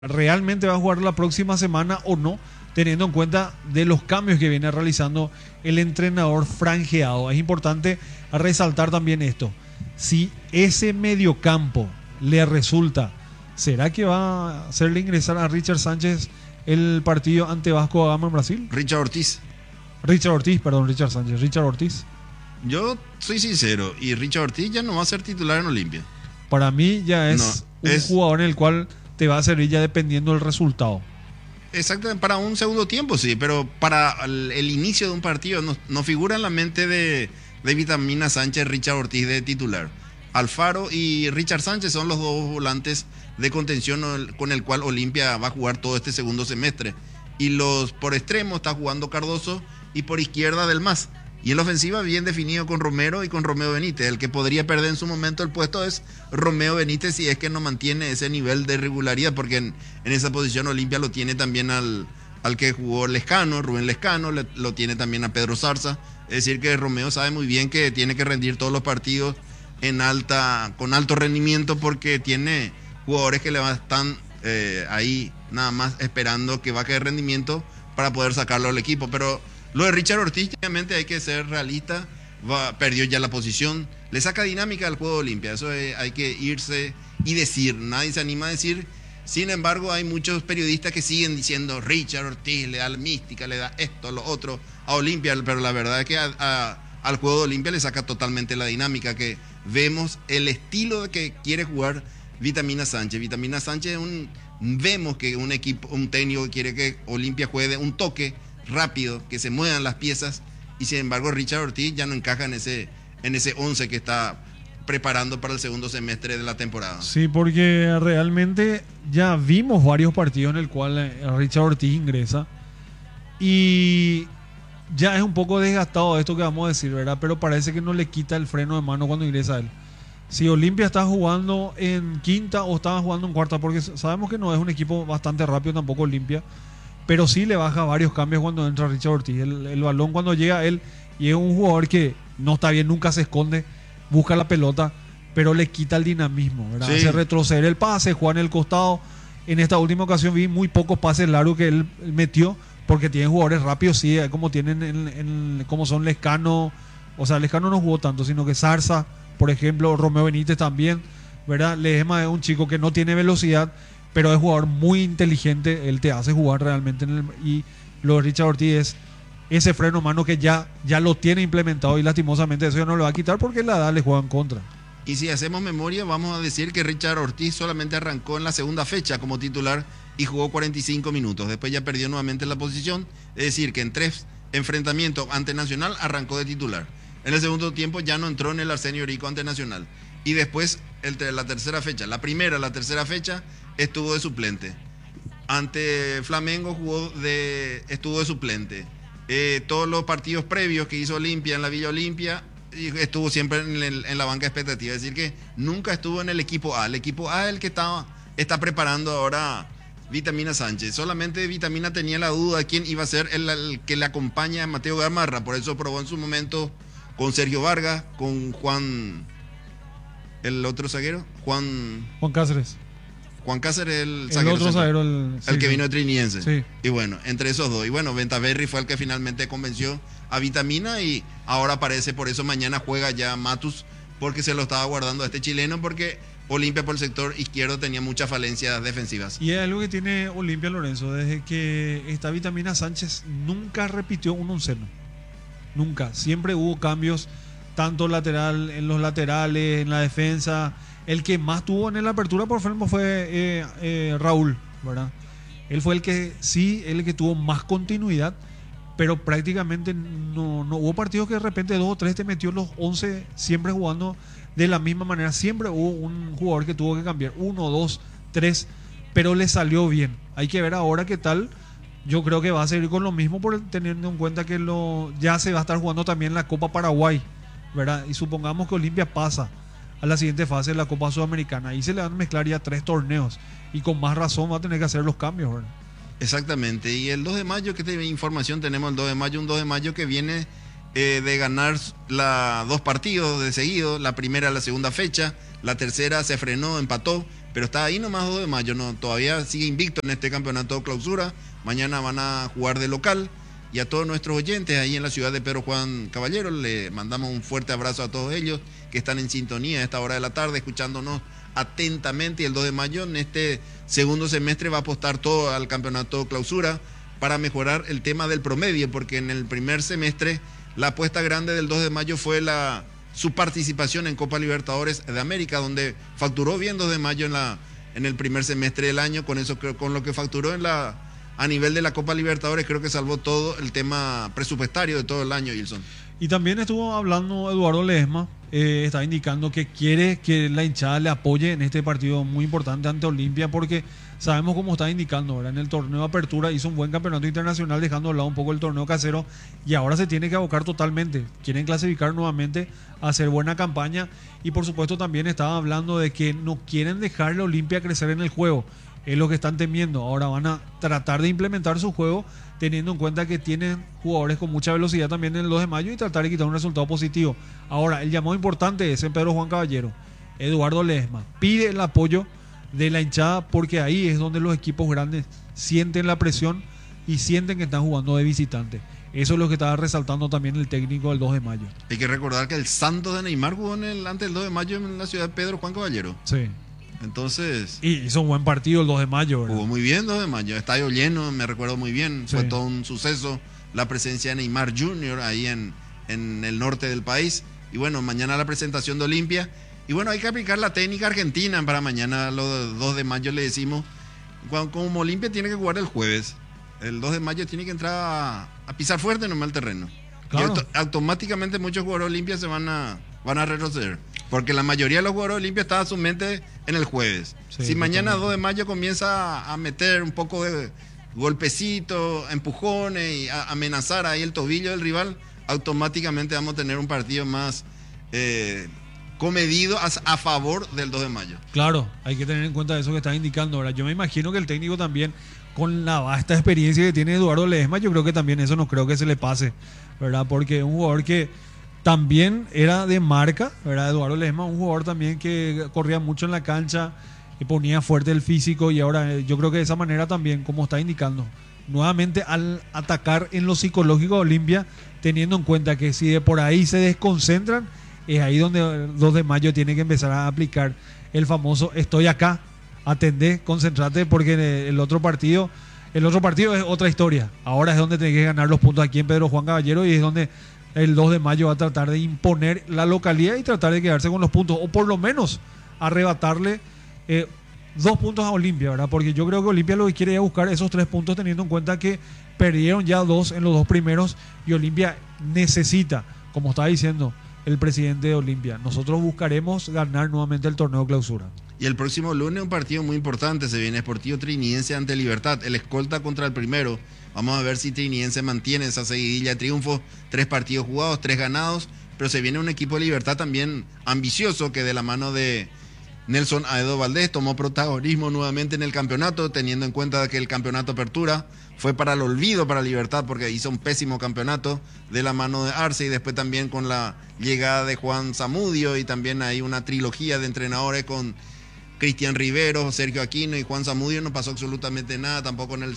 realmente va a jugar la próxima semana o no, teniendo en cuenta de los cambios que viene realizando el entrenador franjeado. Es importante resaltar también esto. Si ese mediocampo le resulta, ¿será que va a hacerle ingresar a Richard Sánchez el partido ante Vasco da Gama en Brasil? Richard Ortiz. Richard Sánchez. Richard Ortiz. Yo soy sincero, y Richard Ortiz ya no va a ser titular en Olimpia. Para mí ya es un jugador en el cual te va a servir ya dependiendo del resultado. Exactamente, para un segundo tiempo sí, pero para el inicio de un partido no figura en la mente de Vitamina Sánchez Richard Ortiz de titular. Alfaro y Richard Sánchez son los dos volantes de contención con el cual Olimpia va a jugar todo este segundo semestre. Y los por extremo está jugando Cardoso y por izquierda Del Mas. Y en la ofensiva bien definido con Romero y con Romeo Benítez. El que podría perder en su momento el puesto es Romeo Benítez si es que no mantiene ese nivel de regularidad, porque en esa posición Olimpia lo tiene también al que jugó Lescano, Rubén Lescano, lo tiene también a Pedro Zarza. Es decir que Romeo sabe muy bien que tiene que rendir todos los partidos con alto rendimiento, porque tiene jugadores que le están ahí nada más esperando que baje de rendimiento para poder sacarlo al equipo. Pero lo de Richard Ortiz, obviamente hay que ser realista, perdió ya la posición, le saca dinámica al juego de Olimpia, eso hay que irse y decir, nadie se anima a decir. Sin embargo, hay muchos periodistas que siguen diciendo Richard Ortiz le da la mística, le da esto, lo otro a Olimpia, pero la verdad es que al juego de Olimpia le saca totalmente la dinámica, que vemos el estilo de que quiere jugar Vitamina Sánchez. Vitamina Sánchez vemos que un técnico que quiere que Olimpia juegue un toque rápido, que se muevan las piezas, y sin embargo Richard Ortiz ya no encaja en ese 11 que está preparando para el segundo semestre de la temporada. Sí, porque realmente ya vimos varios partidos en el cual Richard Ortiz ingresa y ya es un poco desgastado esto que vamos a decir, ¿verdad? Pero parece que no le quita el freno de mano cuando ingresa él. Si Olimpia está jugando en quinta o estaba jugando en cuarta, porque sabemos que no es un equipo bastante rápido tampoco Olimpia, pero sí le baja varios cambios cuando entra Richard Ortiz. El balón cuando llega a él, y es un jugador que no está bien, nunca se esconde, busca la pelota, pero le quita el dinamismo, ¿verdad? Sí. Hace retroceder el pase, juega en el costado. En esta última ocasión vi muy pocos pases largos que él metió, porque tiene jugadores rápidos, sí, como tienen como son Lescano. O sea, Lescano no jugó tanto, sino que Zarza, por ejemplo, Romeo Benítez también, ¿verdad? Ledesma es un chico que no tiene velocidad, pero es jugador muy inteligente, él te hace jugar realmente y lo de Richard Ortiz es ese freno mano que ya lo tiene implementado, y lastimosamente eso ya no lo va a quitar porque la edad le juega en contra. Y si hacemos memoria, vamos a decir que Richard Ortiz solamente arrancó en la segunda fecha como titular y jugó 45 minutos. Después ya perdió nuevamente la posición, es decir, que en 3 enfrentamientos ante Nacional arrancó de titular. En el segundo tiempo ya no entró en el Arsenio Rico ante Nacional. Y después, la tercera fecha, la tercera fecha, estuvo de suplente. Ante Flamengo estuvo de suplente. Todos los partidos previos que hizo Olimpia en la Villa Olimpia, estuvo siempre en la banca expectativa. Es decir, que nunca estuvo en el equipo A. El equipo A es el que está preparando ahora Vitamina Sánchez. Solamente Vitamina tenía la duda de quién iba a ser el que le acompaña a Mateo Gamarra. Por eso probó en su momento con Sergio Vargas, con Juan, el otro zaguero, Juan Cáceres. Juan Cáceres, el otro zaguero, el que vino de Triniense. Sí. Y bueno, entre esos dos. Y bueno, Ventaverri fue el que finalmente convenció a Vitamina, y ahora parece, por eso mañana juega ya Matus, porque se lo estaba guardando a este chileno, porque Olimpia por el sector izquierdo tenía muchas falencias defensivas. Y es algo que tiene Olimpia, Lorenzo, desde que está Vitamina Sánchez nunca repitió un onceno. Nunca. Siempre hubo cambios, tanto en los laterales, en la defensa. El que más tuvo en la apertura por ejemplo fue Raúl, ¿verdad? Él fue el que tuvo más continuidad, pero prácticamente no hubo partidos que de repente 2 o 3 te metió los 11 siempre jugando de la misma manera. Siempre hubo un jugador que tuvo que cambiar 1, 2, 3, pero le salió bien. Hay que ver ahora qué tal. Yo creo que va a seguir con lo mismo, teniendo en cuenta que ya se va a estar jugando también la Copa Paraguay, ¿verdad? Y supongamos que Olimpia pasa a la siguiente fase de la Copa Sudamericana. Ahí se le van a mezclar ya 3 torneos, y con más razón va a tener que hacer los cambios, ¿verdad? Exactamente. Y el 2 de mayo, ¿qué información tenemos el 2 de mayo? Un 2 de mayo que viene de ganar 2 partidos de seguido. La primera, la segunda fecha. La tercera se frenó, empató. pero está ahí nomás 2 de mayo, no, todavía sigue invicto en este campeonato de clausura. Mañana van a jugar de local. Y a todos nuestros oyentes ahí en la ciudad de Pedro Juan Caballero, le mandamos un fuerte abrazo a todos ellos que están en sintonía a esta hora de la tarde, escuchándonos atentamente. Y el 2 de mayo, en este segundo semestre, va a apostar todo al campeonato clausura para mejorar el tema del promedio, porque en el primer semestre la apuesta grande del 2 de mayo fue su participación en Copa Libertadores de América, donde facturó bien 2 de mayo en el primer semestre del año. Con eso, con lo que facturó a nivel de la Copa Libertadores, creo que salvó todo el tema presupuestario de todo el año, Gilson. Y también estuvo hablando Eduardo Ledesma, está indicando que quiere que la hinchada le apoye en este partido muy importante ante Olimpia, porque sabemos cómo está indicando, ¿verdad? En el torneo de apertura hizo un buen campeonato internacional, dejando de lado un poco el torneo casero, y ahora se tiene que abocar totalmente. Quieren clasificar nuevamente, hacer buena campaña, y por supuesto también estaba hablando de que no quieren dejarle a Olimpia crecer en el juego. Es lo que están temiendo. Ahora van a tratar de implementar su juego teniendo en cuenta que tienen jugadores con mucha velocidad también en el 2 de mayo y tratar de quitar un resultado positivo. Ahora, el llamado importante es en Pedro Juan Caballero. Eduardo Ledesma pide el apoyo de la hinchada, porque ahí es donde los equipos grandes sienten la presión y sienten que están jugando de visitante. Eso es lo que estaba resaltando también el técnico del 2 de mayo. Hay que recordar que el Santos de Neymar jugó antes del 2 de mayo en la ciudad de Pedro Juan Caballero. Sí. Entonces, y hizo un buen partido el 2 de mayo, ¿verdad? Jugó muy bien 2 de mayo, estadio lleno, me recuerdo muy bien. Sí. Fue todo un suceso la presencia de Neymar Jr. ahí en el norte del país. Y bueno, mañana la presentación de Olimpia. Y bueno, hay que aplicar la técnica argentina para mañana, los 2 de mayo le decimos. Como Olimpia tiene que jugar el jueves, el 2 de mayo tiene que entrar a pisar fuerte nomás el terreno. Claro. Y automáticamente muchos jugadores de Olimpia se van a retroceder. Porque la mayoría de los jugadores de Olimpia está a su mente en el jueves. Sí, si mañana totalmente. 2 de mayo comienza a meter un poco de golpecitos, empujones y a amenazar ahí el tobillo del rival, automáticamente vamos a tener un partido más comedido a favor del 2 de mayo. Claro, hay que tener en cuenta eso que estás indicando ahora. Yo me imagino que el técnico también, con la vasta experiencia que tiene Eduardo Ledesma, yo creo que también eso no creo que se le pase, ¿verdad? Porque es un jugador que también era de marca, ¿verdad? Eduardo Ledesma, un jugador también que corría mucho en la cancha, que ponía fuerte el físico, y ahora yo creo que de esa manera también, como está indicando, nuevamente al atacar en lo psicológico de Olimpia, teniendo en cuenta que si de por ahí se desconcentran, es ahí donde el 2 de mayo tiene que empezar a aplicar el famoso estoy acá, atendé, concentrate, porque el otro partido es otra historia. Ahora es donde tenés que ganar los puntos aquí en Pedro Juan Caballero, y es donde el 2 de mayo va a tratar de imponer la localidad y tratar de quedarse con los puntos, o por lo menos arrebatarle 2 puntos a Olimpia, ¿verdad? Porque yo creo que Olimpia lo que quiere es buscar esos 3 puntos, teniendo en cuenta que perdieron ya 2 en los 2 primeros, y Olimpia necesita, como estaba diciendo el presidente de Olimpia, nosotros buscaremos ganar nuevamente el torneo clausura. Y el próximo lunes un partido muy importante, se viene Sportivo Trinidense ante Libertad, el escolta contra el primero. Vamos a ver si Trinidense mantiene esa seguidilla de triunfos, 3 partidos jugados, 3 ganados, pero se viene un equipo de Libertad también ambicioso, que de la mano de Nelson Aedo Valdés tomó protagonismo nuevamente en el campeonato, teniendo en cuenta que el campeonato apertura fue para el olvido para Libertad, porque hizo un pésimo campeonato de la mano de Arce, y después también con la llegada de Juan Zamudio, y también hay una trilogía de entrenadores con Cristian Rivero, Sergio Aquino y Juan Zamudio. No pasó absolutamente nada tampoco en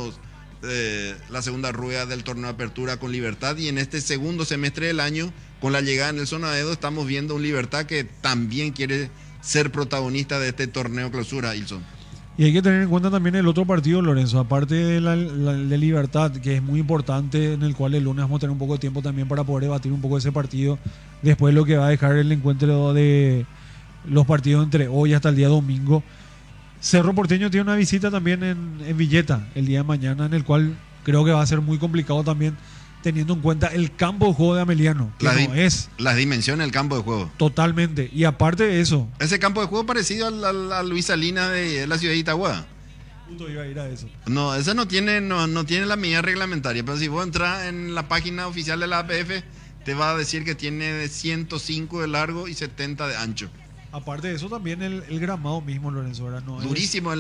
la segunda rueda del torneo de apertura con Libertad, y en este segundo semestre del año, con la llegada de Nelson Aedo, estamos viendo un Libertad que también quiere ser protagonista de este torneo clausura, Ilson. Y hay que tener en cuenta también el otro partido, Lorenzo, aparte de Libertad, que es muy importante, en el cual el lunes vamos a tener un poco de tiempo también para poder debatir un poco de ese partido, después lo que va a dejar el encuentro de los partidos entre hoy hasta el día domingo. Cerro Porteño tiene una visita también en Villeta el día de mañana, en el cual creo que va a ser muy complicado también, teniendo en cuenta el campo de juego de Ameliano, que las dimensiones del campo de juego. Totalmente. Y aparte de eso, ese campo de juego parecido a Luis Salinas de la ciudad de Itagua. Justo iba a ir a eso. No, ese no tiene la medida reglamentaria, pero si vos entras en la página oficial de la APF, te va a decir que tiene 105 de largo y 70 de ancho. Aparte de eso, también el gramado mismo, Lorenzo, ¿verdad? No durísimo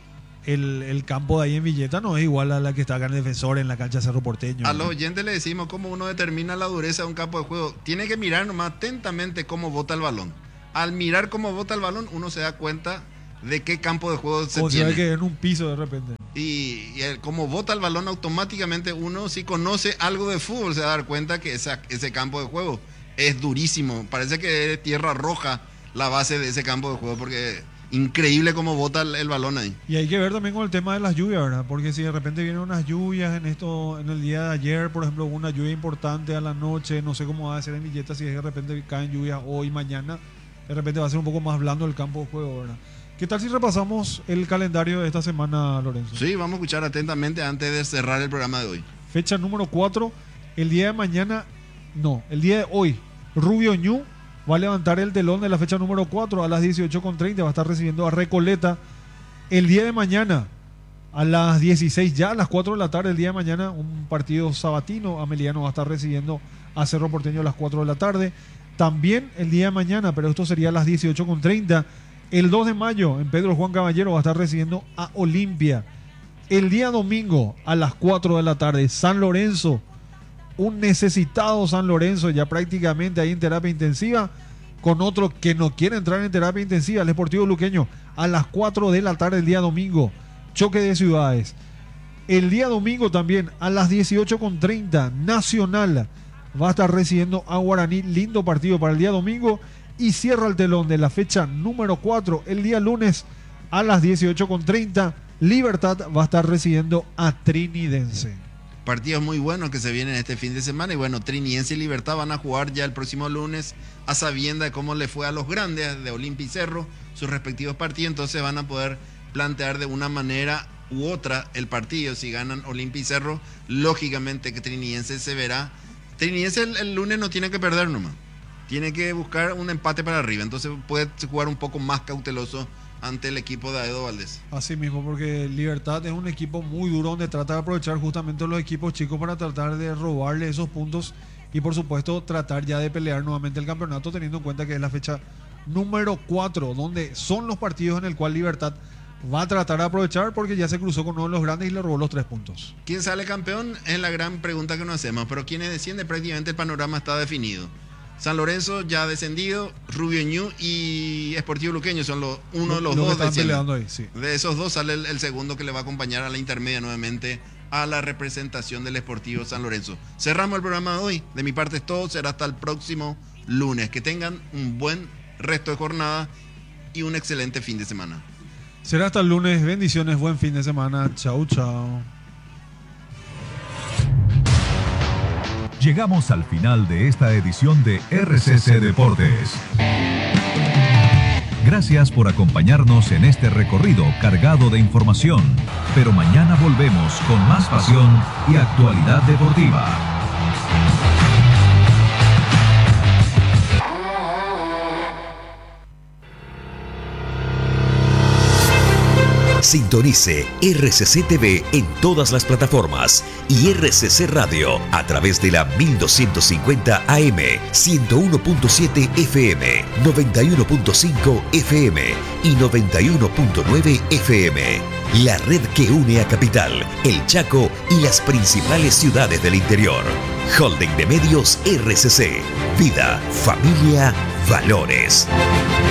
el campo de ahí en Villeta no es igual a la que está acá en el Defensor, en la cancha Cerro Porteño. A los oyentes le decimos cómo uno determina la dureza de un campo de juego. Tiene que mirar nomás atentamente cómo bota el balón. Al mirar cómo bota el balón, uno se da cuenta de qué campo de juego se O sea tiene. que en un piso de repente. Y como bota el balón automáticamente, uno si conoce algo de fútbol se va a dar cuenta que ese campo de juego es durísimo. Parece que es tierra roja la base de ese campo de juego, porque increíble cómo bota el balón ahí. Y hay que ver también con el tema de las lluvias, ¿verdad? Porque si de repente vienen unas lluvias en el día de ayer, por ejemplo, una lluvia importante a la noche, no sé cómo va a ser en Villeta, si de repente caen lluvias hoy, mañana, de repente va a ser un poco más blando el campo de juego, ¿verdad? ¿Qué tal si repasamos el calendario de esta semana, Lorenzo? Sí, vamos a escuchar atentamente antes de cerrar el programa de hoy. Fecha número 4, el día de mañana, no, el día de hoy, Rubio Ñu va a levantar el telón de la fecha número 4 a las 18:30, va a estar recibiendo a Recoleta. El día de mañana, a las 16, ya a las 4 de la tarde, el día de mañana, un partido sabatino, Ameliano va a estar recibiendo a Cerro Porteño a las 4 de la tarde. También el día de mañana, pero esto sería a las 18:30, el 2 de mayo, en Pedro Juan Caballero, va a estar recibiendo a Olimpia. El día domingo, a las 4 de la tarde, San Lorenzo, un necesitado San Lorenzo, ya prácticamente ahí en terapia intensiva, con otro que no quiere entrar en terapia intensiva, el Sportivo Luqueño, a las 4 de la tarde el día domingo, choque de ciudades. El día domingo también, a las 18:30, Nacional va a estar recibiendo a Guaraní, lindo partido para el día domingo, y cierra el telón de la fecha número 4, el día lunes, a las 18:30, Libertad va a estar recibiendo a Trinidense. Partidos muy buenos que se vienen este fin de semana. Y bueno, Trinidense y Libertad van a jugar ya el próximo lunes a sabienda de cómo le fue a los grandes de Olimpia y Cerro, sus respectivos partidos. Entonces van a poder plantear de una manera u otra el partido. Si ganan Olimpia y Cerro, lógicamente que Trinidense se verá. Trinidense el lunes no tiene que perder nomás. Tiene que buscar un empate para arriba. Entonces puede jugar un poco más cauteloso ante el equipo de Aedo Valdés. Así mismo, porque Libertad es un equipo muy duro donde trata de aprovechar justamente los equipos chicos para tratar de robarle esos puntos y por supuesto tratar ya de pelear nuevamente el campeonato, teniendo en cuenta que es la fecha número 4, donde son los partidos en el cual Libertad va a tratar de aprovechar porque ya se cruzó con uno de los grandes y le robó los 3 puntos. ¿Quién sale campeón? Es la gran pregunta que nos hacemos, pero quienes descienden prácticamente el panorama está definido. San Lorenzo ya ha descendido, Rubio Ñu y Sportivo Luqueño son uno de los dos que están descienden. peleando ahí, sí. De esos dos sale el segundo que le va a acompañar a la intermedia nuevamente a la representación del Sportivo San Lorenzo. Cerramos el programa de hoy. De mi parte es todo. Será hasta el próximo lunes. Que tengan un buen resto de jornada y un excelente fin de semana. Será hasta el lunes. Bendiciones, buen fin de semana. Chau, chau. Llegamos al final de esta edición de RCC Deportes. Gracias por acompañarnos en este recorrido cargado de información. Pero mañana volvemos con más pasión y actualidad deportiva. Sintonice RCC TV en todas las plataformas y RCC Radio a través de la 1250 AM, 101.7 FM, 91.5 FM y 91.9 FM. La red que une a Capital, El Chaco y las principales ciudades del interior. Holding de Medios RCC. Vida, familia, valores.